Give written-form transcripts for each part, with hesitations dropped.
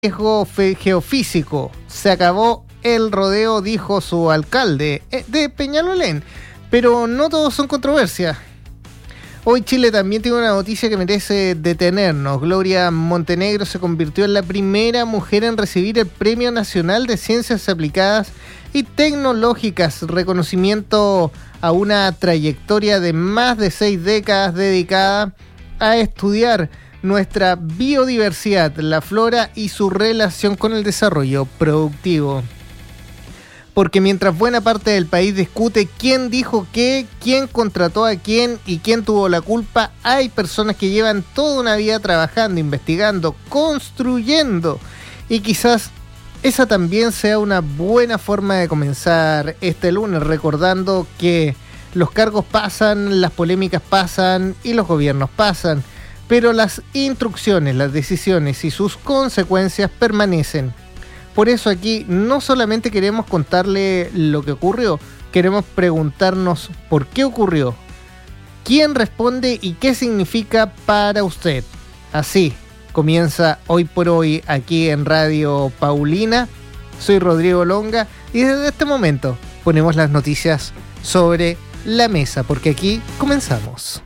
riesgo geofísico. Se acabó el rodeo, dijo su alcalde de Peñalolén. Pero no todos son controversias. Hoy Chile también tiene una noticia que merece detenernos. Gloria Montenegro se convirtió en la primera mujer en recibir el Premio Nacional de Ciencias Aplicadas y Tecnológicas, reconocimiento a una trayectoria de más de 6 décadas dedicada a estudiar nuestra biodiversidad, la flora y su relación con el desarrollo productivo. Porque mientras buena parte del país discute quién dijo qué, quién contrató a quién y quién tuvo la culpa, hay personas que llevan toda una vida trabajando, investigando, construyendo. Y quizás esa también sea una buena forma de comenzar este lunes, recordando que los cargos pasan, las polémicas pasan y los gobiernos pasan. Pero las instrucciones, las decisiones y sus consecuencias permanecen. Por eso aquí no solamente queremos contarle lo que ocurrió, queremos preguntarnos por qué ocurrió, quién responde y qué significa para usted. Así comienza Hoy por Hoy aquí en Radio Paulina. Soy Rodrigo Longa y desde este momento ponemos las noticias sobre la mesa, porque aquí comenzamos.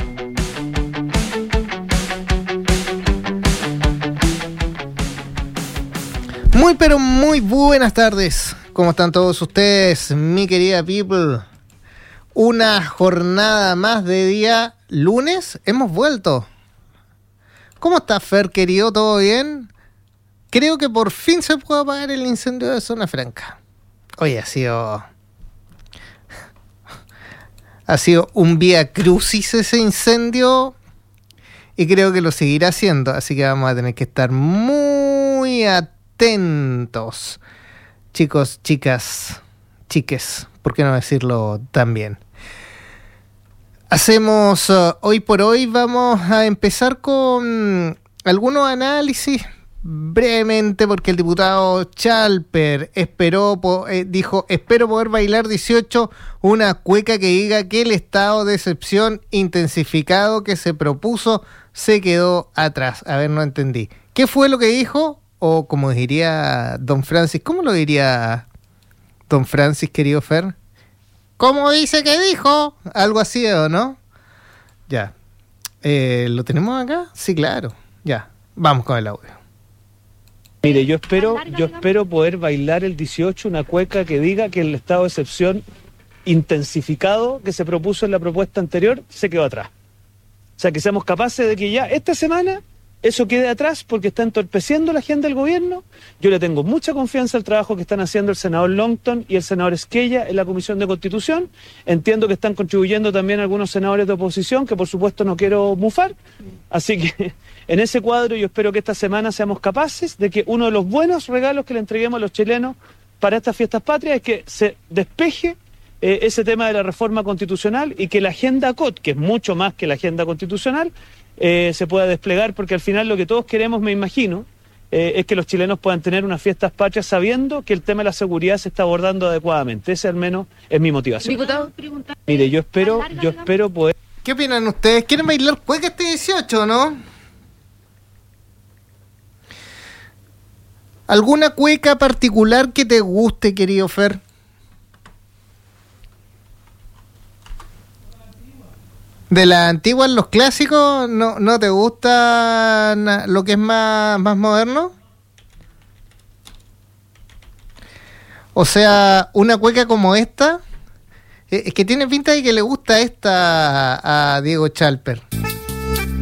Muy pero muy buenas tardes. ¿Cómo están todos ustedes, mi querida people? Una jornada más de día lunes. Hemos vuelto. ¿Cómo está Fer, querido? ¿Todo bien? Creo que por fin se puede apagar el incendio de Zona Franca. Oye, ha sido un vía crucis ese incendio. Y creo que lo seguirá haciendo. Así que vamos a tener que estar muy atentos, chicos, chicas, chiques, ¿por qué no decirlo también? Hacemos Hoy por Hoy, vamos a empezar con algunos análisis brevemente, porque el diputado Chalper dijo, espero poder bailar 18, una cueca que diga que el estado de excepción intensificado que se propuso se quedó atrás. A ver, no entendí. ¿Qué fue lo que dijo? O como diría Don Francis, ¿cómo lo diría Don Francis, querido Fer? ¿Cómo dice que dijo? Algo así, ¿o no? Ya. ¿Lo tenemos acá? Sí, claro. Ya. Vamos con el audio. Mire, yo espero poder bailar el 18 una cueca que diga que el estado de excepción intensificado que se propuso en la propuesta anterior se quedó atrás. O sea, que seamos capaces de que ya esta semana eso quede atrás porque está entorpeciendo la agenda del gobierno. Yo le tengo mucha confianza al trabajo que están haciendo el senador Longton y el senador Esquella en la Comisión de Constitución. Entiendo que están contribuyendo también algunos senadores de oposición, que por supuesto no quiero mufar. Así que en ese cuadro yo espero que esta semana seamos capaces de que uno de los buenos regalos que le entreguemos a los chilenos para estas fiestas patrias es que se despeje ese tema de la reforma constitucional y que la agenda COT, que es mucho más que la agenda constitucional, se pueda desplegar, porque al final lo que todos queremos, me imagino, es que los chilenos puedan tener unas fiestas patrias sabiendo que el tema de la seguridad se está abordando adecuadamente. Ese al menos es mi motivación. Diputado, mire, yo espero poder... ¿Qué opinan ustedes? ¿Quieren bailar cueca este 18, no? ¿Alguna cueca particular que te guste, querido Fer? ¿De las antiguas, los clásicos, no te gusta lo que es más moderno? O sea, una cueca como esta, es que tiene pinta de que le gusta esta a Diego Chalper.